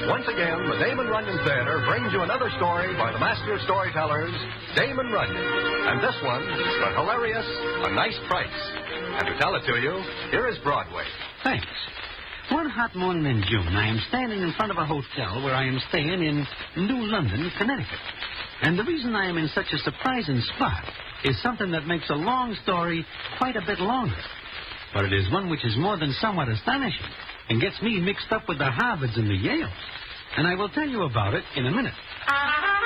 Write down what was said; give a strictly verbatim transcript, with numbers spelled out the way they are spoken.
Once again, the Damon Runyon Theater brings you another story by the master storytellers, Damon Runyon. And this one, the hilarious A Nice Price. And to tell it to you, here is Broadway. Thanks. One hot morning in June, I am standing in front of a hotel where I am staying in New London, Connecticut. And the reason I am in such a surprising spot is something that makes a long story quite a bit longer. But it is one which is more than somewhat astonishing and gets me mixed up with the Harvards and the Yales. And I will tell you about it in a minute.